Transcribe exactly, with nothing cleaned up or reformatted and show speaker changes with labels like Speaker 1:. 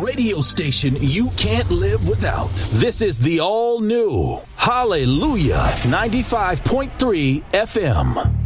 Speaker 1: radio station you can't live without. This is the all-new Hallelujah ninety-five point three F M.